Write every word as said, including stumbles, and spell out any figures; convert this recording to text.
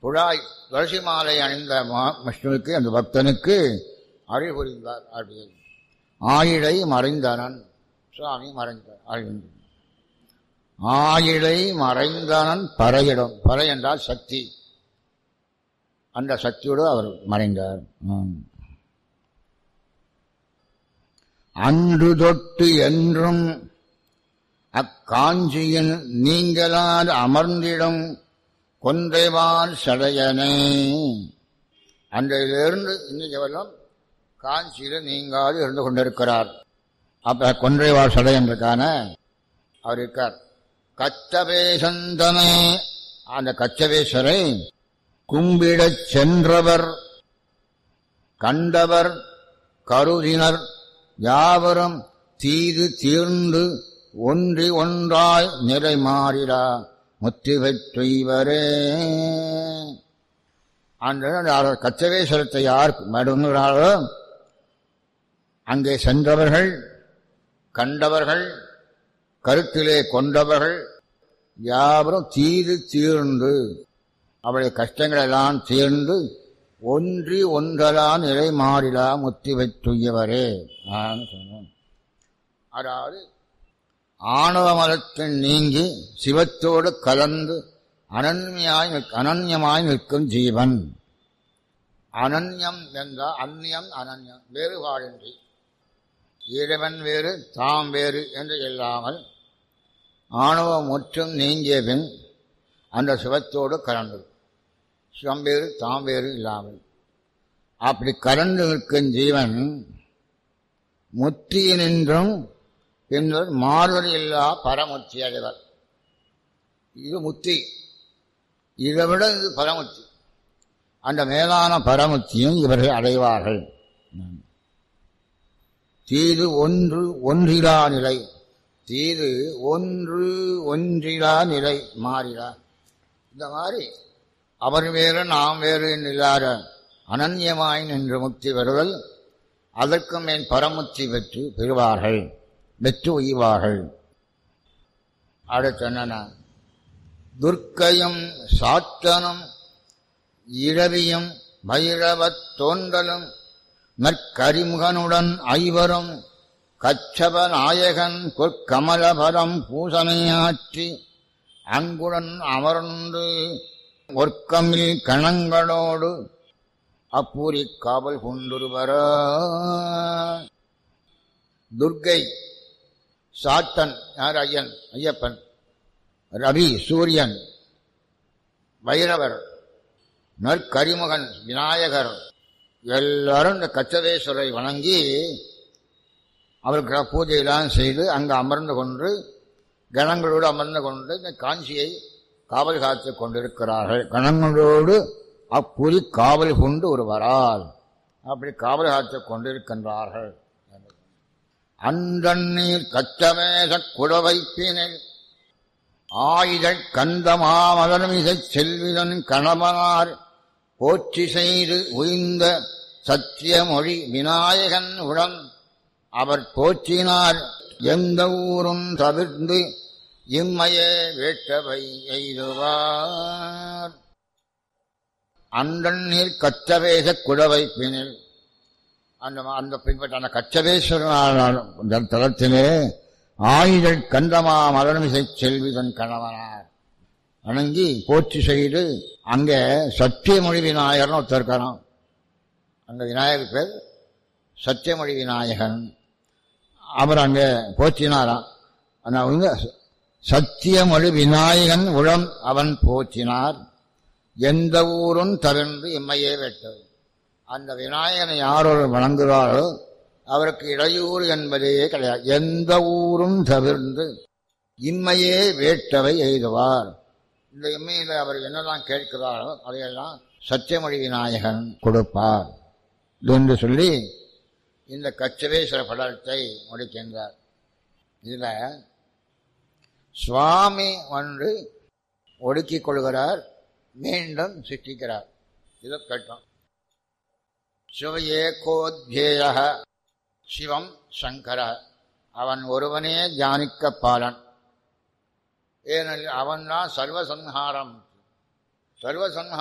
புழாய் துளசி மாலை அணிந்த விஷ்ணுவுக்கு அந்த பக்தனுக்கு அருள் புரிந்தார். அப்படி ஆயிழை மறைந்தனன் சுவாமி மறைந்தார். ஆயிழை மறைந்தனன் பறையிடம், பறை என்றால் சக்தி, அந்த சக்தியோடு அவர் மறைந்தார். அன்று தொட்டு என்றும் அக்காஞ்சியின் நீங்களால் அமர்ந்திடும் கொன்றைவால் சடையனே. அன்றையிலிருந்து இன்னைக்கு வரலாம் காஞ்சியில் நீங்காது இருந்து கொண்டிருக்கிறார். அப்ப கொன்றைவால் சடையன்றுக்கான அவர் இருக்கார். கச்சவேசந்தனே, அந்த கச்சவேஸ்வரை கும்பிடச் சென்றவர் கண்டவர் கருதினர் யாவரும் தீது தீர்ந்து ஒன்றி ஒன்றாய் நிறை மாறிடா முத்தி பெற்றவரே. அந்த கச்சவேஸ்வரத்தை யார் மடுங்கிறாரோ அங்கே சென்றவர்கள் கண்டவர்கள் கருத்திலே கொண்டவர்கள் யாவரும் தீது தீர்ந்து அவருடைய கஷ்டங்கள் எல்லாம் தீர்ந்து ஒன்றி ஒன்றலாம் நிலை மாறிலா முத்தி பெற்றுயவரே. அதாவது ஆணவ மலத்தில் நீங்கி சிவத்தோடு கலந்து அனன்யாய் அனன்யமாய் நிற்கும் ஜீவன். அனன்யம் என்றால் அந்நியம் அனன்யம், வேறுபாடின்றி இறைவன் வேறு தாம் வேறு என்று இல்லாமல் ஆணவம் முற்றும் நீங்கிய பின் அந்த சிவத்தோடு கலந்தது. சிவம் வேறு தாம் வேறு இல்லாமல் அப்படி கலந்து நிற்கும் ஜீவன் முத்தியினின்றும் பின்னர் மாறுதல் இல்லா பரமுத்தி அடைவர். இது முத்தி, இதை விட இது பரமுத்தி. அந்த மேலான பரமுத்தியும் இவர்கள் அடைவார்கள். தீது ஒன்று ஒன்றிலா நிலை, தீது ஒன்று ஒன்றிலா நிலை மாறிலா. இந்த மாதிரி அவர் வேறு நாம் வேறு இல்லாத அனன்யமாய் நின்று முக்தி பெறுதல், அதற்கும் மேல் பரமுத்தி பெற்று பெறுவார்கள், வெற்று உய்வார்கள். அடுத்தன துர்க்கையும் சாத்தனும் இரவியும் பைரவத் தோன்றலும் நற்கரிமுகனுடன் ஐவரும் கச்சப நாயகன் பொற்கமலபரம் பூசனையாற்றி அங்குடன் அமர்ந்து ஒர்க்கமில் கணங்களோடு அப்பூரி காவல் கொண்டுருவர. துர்க்கை, சாத்தன் யார்? ஐயன், ஐயப்பன். ரவி சூரியன், பைரவர், நற்கரிமுகன் விநாயகர், எல்லாரும் இந்த கச்சதேஸ்வரை வணங்கி அவருக்கு பூஜையெல்லாம் செய்து அங்கு அமர்ந்து கொண்டு கணங்களோடு அமர்ந்து கொண்டு இந்த காஞ்சியை காவல் காத்து கொண்டிருக்கிறார்கள். கணங்களோடு அப்புரி காவல் கொண்டு ஒருவரால் அப்படி காவல் காத்து கொண்டிருக்கின்றார்கள். அந்தண்ணீர் கச்சமேச குடவைப்பினில் ஆயுதக் கந்தமா மதனமிசைச் செல்விதன் கணவனார் போற்றி செய்து உய்ந்த சத்தியமொழி விநாயகன் உடன் அவர் போற்றினார் எந்த ஊரும் தவிர்ந்து இம்மையே வேட்டவை எய்துவார். அந்தண்ணீர் கச்சவேச குடவைப்பினில் அந்த அந்த பின்பற்ற அந்த கச்சவேஸ்வரன் தலத்திலே ஆயுதக் கந்தமா மலர்மிசை செல்விதன் கணவனார் வணங்கி போற்றி செய்து அங்கே சத்தியமொழி விநாயகர்னு ஒருத்தர் இருக்காராம். அந்த விநாயகர் பேர் சத்தியமொழி விநாயகன். அவர் அங்கே போற்றினாராம். அவங்க சத்தியமொழி விநாயகன் உளம் அவன் போற்றினார் எந்த ஊரும் தவிர்ந்து இம்மையே வெட்டது. அந்த விநாயகனை யாரோடு வணங்குகிறாரோ அவருக்கு இடையூறு என்பதே கிடையாது. எந்த ஊரும் தவிர்ந்து இம்மையே வேட்டவை எய்துவார். இந்த இம்மையில் அவர் என்னெல்லாம் கேட்கிறாரோ அதையெல்லாம் சத்தியமொழி விநாயகன் கொடுப்பார் என்று சொல்லி இந்த கச்சவேஸ்வர படத்தை முடிக்கின்றார். இதில் சுவாமி ஒன்று ஒடுக்கிக் கொள்கிறார், மீண்டும் சிருஷ்டிக்கிறார். இதை கேட்டோம். சிவஏகோத்யேய சிவம் சங்கர, அவன் ஒருவனே தியானிக்க பாலன். ஏனெனில் அவன் தான் சர்வசம்ஹாரம். சர்வசம்ஹாரம்